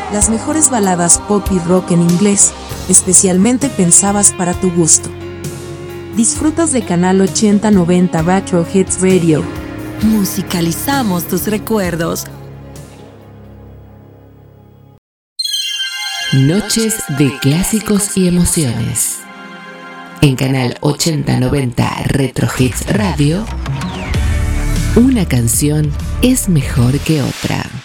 Las mejores baladas pop y rock en inglés, especialmente pensadas para tu gusto. Disfrutas de Canal 8090 Retro Hits Radio. Musicalizamos tus recuerdos. Noches de clásicos y emociones. En Canal 8090 Retro Hits Radio, una canción es mejor que otra.